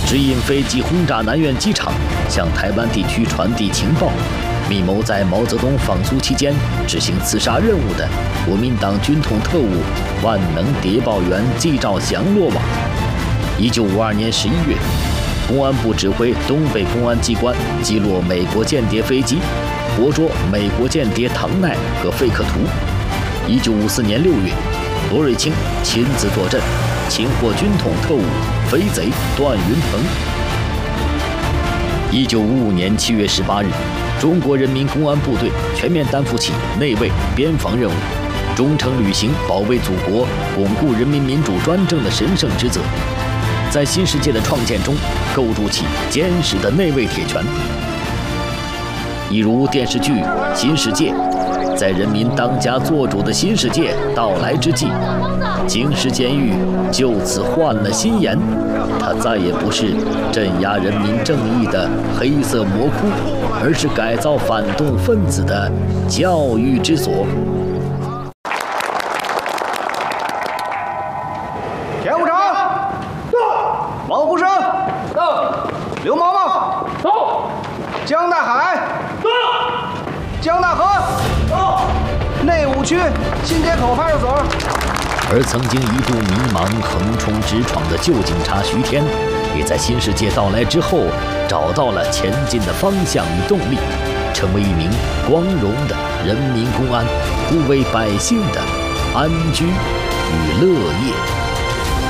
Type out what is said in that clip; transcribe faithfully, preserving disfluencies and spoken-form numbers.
指引飞机轰炸南苑机场，向台湾地区传递情报，密谋在毛泽东访苏期间执行刺杀任务的国民党军统特务万能谍报员季兆祥落网。一九五二年十一月，公安部指挥东北公安机关击落美国间谍飞机，活捉美国间谍唐奈和费克图。一九五四年六月，罗瑞卿亲自坐镇，擒获军统特务飞贼段云鹏。一九五五年七月十八日，中国人民公安部队全面担负起内卫边防任务，忠诚履行保卫祖国、巩固人民民主专政的神圣职责，在新世界的创建中构筑起坚实的内卫铁拳。一如电视剧《新世界》，在人民当家作主的新世界到来之际，京师监狱就此换了新颜，它再也不是镇压人民正义的黑色魔窟，而是改造反动分子的教育之所。 田务长到，王虎生到，刘毛毛到，江大海到，江大河到，内务区新街口派出所。 而曾经一度迷茫、横冲直闯的旧警察徐天，也在新世界到来之后，找到了前进的方向与动力，成为一名光荣的人民公安，护卫百姓的安居与乐业。